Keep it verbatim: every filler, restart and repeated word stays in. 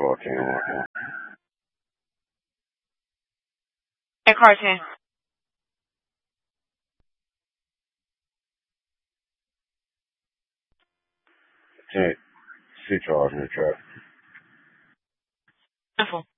昨天晚上哎，靠前。 这睡着是这儿。 师傅。